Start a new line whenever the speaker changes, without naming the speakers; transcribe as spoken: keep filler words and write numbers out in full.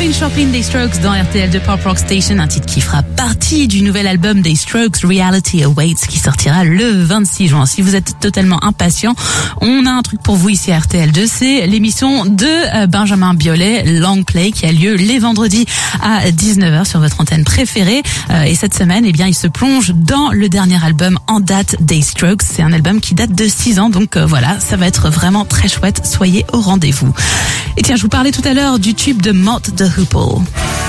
Going Shopping des Strokes dans R T L deux Pop Rock Station, un titre qui fera partie du nouvel album des Strokes, Reality Awaits, qui sortira le vingt-six juin. Si vous êtes totalement impatient, on a un truc pour vous ici à R T L deux, c'est l'émission de Benjamin Biolay, Long Play, qui a lieu les vendredis à dix-neuf heures sur votre antenne préférée. Et cette semaine, eh bien, il se plonge dans le dernier album en date des Strokes. C'est un album qui date de six ans, donc voilà, ça va être vraiment très chouette. Soyez au rendez-vous. Et tiens, je vous parlais tout à l'heure du tube de Mott the Hoople.